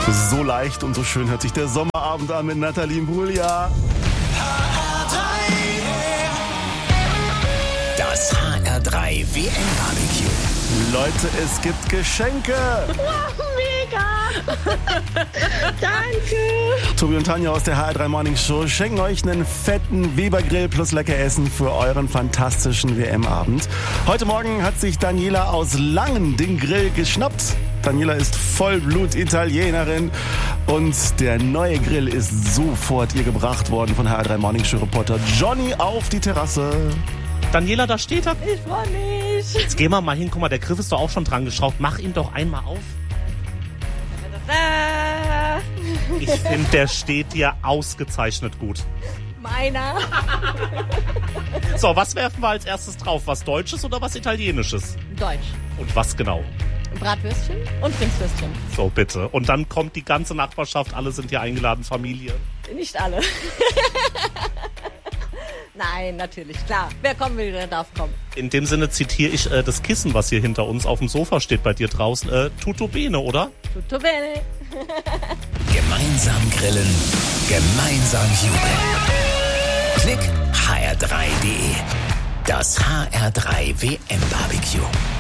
So leicht und so schön hört sich der Sommerabend an mit Nathalie Imbruglia. Das HR3 WM-Barbecue. Leute, es gibt Geschenke. Wow, mega. Danke. Tobi und Tanja aus der HR3 Morning Show schenken euch einen fetten Weber-Grill plus lecker Essen für euren fantastischen WM-Abend. Heute Morgen hat sich Daniela aus Langen den Grill geschnappt. Daniela ist Vollblut-Italienerin und der neue Grill ist sofort ihr gebracht worden von HR3 Morning Show Reporter Johnny auf die Terrasse. Daniela, da steht er. Ich freu mich. Jetzt gehen wir mal hin. Guck mal, der Griff ist doch auch schon dran geschraubt. Mach ihn doch einmal auf. Ich finde, der steht dir ausgezeichnet gut. Meiner. So, was werfen wir als erstes drauf? Was Deutsches oder was Italienisches? Deutsch. Und was genau? Bratwürstchen und Rindswürstchen. So, bitte. Und dann kommt die ganze Nachbarschaft. Alle sind hier eingeladen, Familie. Nicht alle. Nein, natürlich, klar. Wer kommen will, der darf kommen. In dem Sinne zitiere ich das Kissen, was hier hinter uns auf dem Sofa steht bei dir draußen. Tutto bene, oder? Tutto bene. Gemeinsam grillen, gemeinsam jubeln. Klick hr3.de. Das HR3 WM-Barbecue.